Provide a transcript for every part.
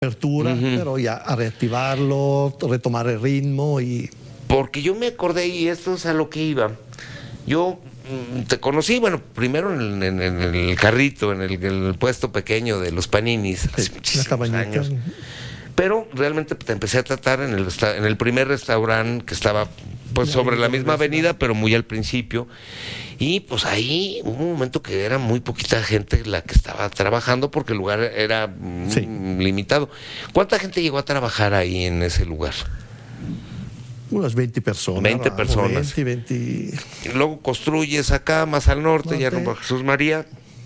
apertura, pero ya a reactivarlo, retomar el ritmo y... Porque yo me acordé, y esto es a lo que iba, yo te conocí, bueno, primero en el carrito, en el puesto pequeño de los paninis, hace muchísimos años. Pero realmente te empecé a tratar en el primer restaurante que estaba pues sobre la misma avenida, pero muy al principio. Y pues ahí hubo un momento que era muy poquita gente la que estaba trabajando porque el lugar era limitado. ¿Cuánta gente llegó a trabajar ahí en ese lugar? Unas 20 personas. 20 personas. 20. Y luego construyes acá, más al norte, ya rumbo a Jesús María.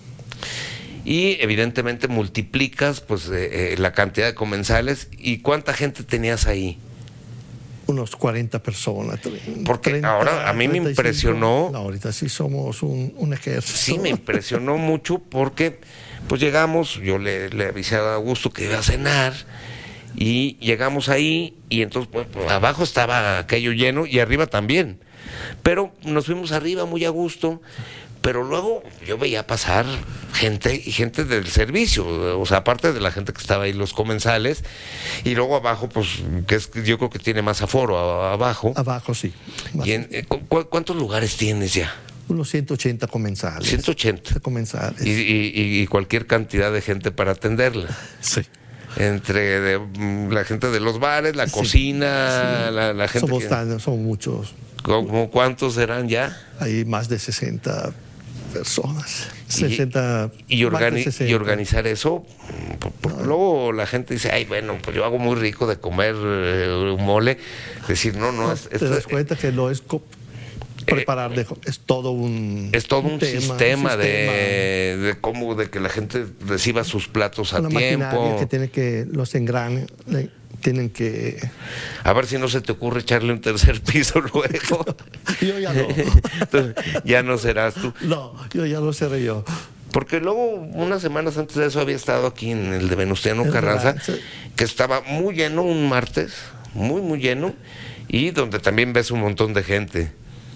Y evidentemente multiplicas pues la cantidad de comensales. ¿Y cuánta gente tenías ahí? Unos 40 personas. Porque 30, ahora a mí 35, me impresionó. No, ahorita sí somos un ejército. Sí, me impresionó mucho porque pues llegamos, yo le avisé a Augusto que iba a cenar. Y llegamos ahí y entonces pues, abajo estaba aquello lleno y arriba también. Pero nos fuimos arriba muy a gusto. Pero luego yo veía pasar gente del servicio, o sea, aparte de la gente que estaba ahí, los comensales, y luego abajo, pues, yo creo que tiene más aforo abajo. Abajo, sí. Y ¿cuántos lugares tienes ya? Unos 180 comensales. 180 comensales. Y cualquier cantidad de gente para atenderla. Sí. Entre la gente de los bares, la cocina, la gente. Son muchos. ¿Cómo cuántos serán ya? Hay más de 60 personas. 60, y organizar eso, porque luego la gente dice, ay, bueno, pues yo hago muy rico de comer un mole. Decir, no, te das cuenta que no es preparar, es todo un sistema de cómo, de que la gente reciba sus platos a tiempo. Que tiene que, los engranes tienen que... A ver si no se te ocurre echarle un tercer piso luego. Yo ya no. Entonces, ya no serás tú. No, yo ya lo seré yo. Porque luego, unas semanas antes de eso, había estado aquí en el de Venustiano Carranza, que estaba muy lleno un martes, muy, muy lleno, y donde también ves un montón de gente.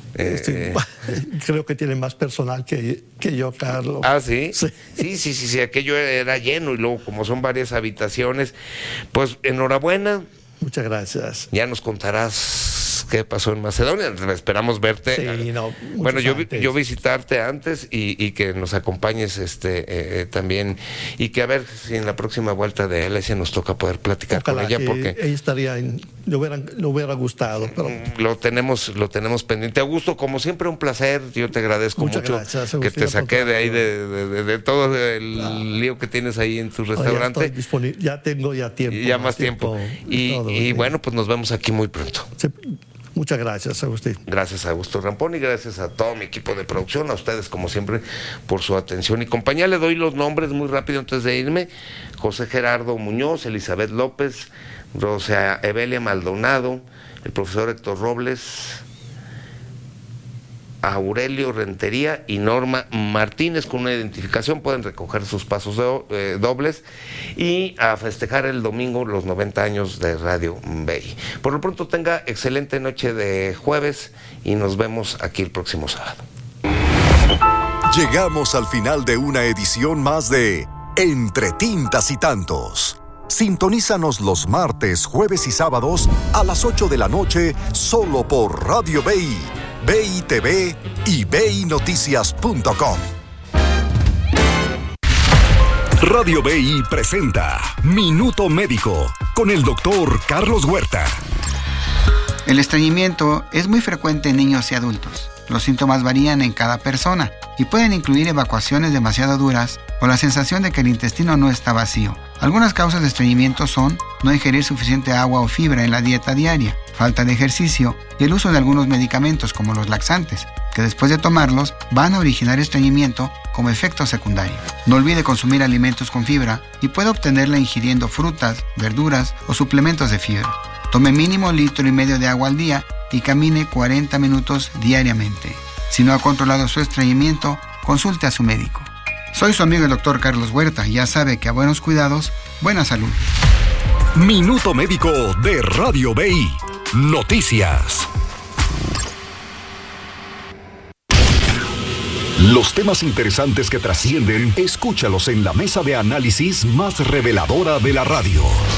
Creo que tiene más personal que yo, Carlos. ¿Ah, sí? Sí, aquello era lleno y luego como son varias habitaciones, pues enhorabuena. Muchas gracias. Ya nos contarás qué pasó en Macedonia. Esperamos verte. Sí, bueno, yo visitarte antes y que nos acompañes también, y que a ver si en la próxima vuelta de Alesia nos toca poder platicar con ella, porque ella estaría le hubiera gustado, pero lo tenemos pendiente. Augusto, como siempre, un placer. Yo te agradezco mucho gracias, que te saqué de ahí de todo el lío que tienes ahí en tu restaurante. Ya tengo tiempo. Ya más tiempo. Y bueno, pues nos vemos aquí muy pronto. Sí. Muchas gracias, Agustín. Gracias a Augusto Rampón y gracias a todo mi equipo de producción, a ustedes como siempre por su atención y compañía. Le doy los nombres muy rápido antes de irme: José Gerardo Muñoz, Elizabeth López, Rosa Evelia Maldonado, el profesor Héctor Robles, Aurelio Rentería y Norma Martínez. Con una identificación pueden recoger sus pasos dobles y a festejar el domingo los 90 años de Radio BI. Por lo pronto, tenga excelente noche de jueves y nos vemos aquí el próximo sábado. Llegamos al final de una edición más de Entre Tintas y Tantos. Sintonízanos los martes, jueves y sábados a las 8 de la noche solo por Radio BI, BI TV y BINoticias.com. Radio BI presenta Minuto Médico con el doctor Carlos Huerta. El estreñimiento es muy frecuente en niños y adultos. Los síntomas varían en cada persona y pueden incluir evacuaciones demasiado duras o la sensación de que el intestino no está vacío. Algunas causas de estreñimiento son no ingerir suficiente agua o fibra en la dieta diaria, falta de ejercicio y el uso de algunos medicamentos como los laxantes, que después de tomarlos van a originar estreñimiento como efecto secundario. No olvide consumir alimentos con fibra y puede obtenerla ingiriendo frutas, verduras o suplementos de fibra. Tome mínimo 1,5 litros de agua al día y camine 40 minutos diariamente. Si no ha controlado su estreñimiento, consulte a su médico. Soy su amigo el doctor Carlos Huerta y ya sabe que a buenos cuidados, buena salud. Minuto Médico de Radio BI. Noticias. Los temas interesantes que trascienden, escúchalos en la mesa de análisis más reveladora de la radio.